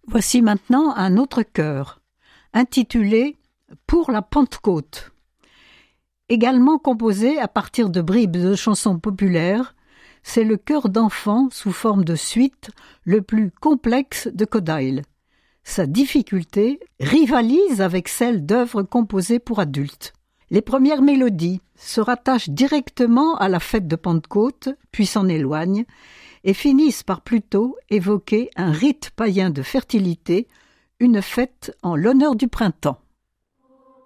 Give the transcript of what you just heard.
Voici maintenant un autre chœur, intitulé « Pour la Pentecôte ». Également composé à partir de bribes de chansons populaires, c'est le chœur d'enfants sous forme de suite le plus complexe de Kodail. Sa difficulté rivalise avec celle d'œuvres composées pour adultes. Les premières mélodies se rattachent directement à la fête de Pentecôte, puis s'en éloignent, et finissent par plutôt évoquer un rite païen de fertilité, une fête en l'honneur du printemps.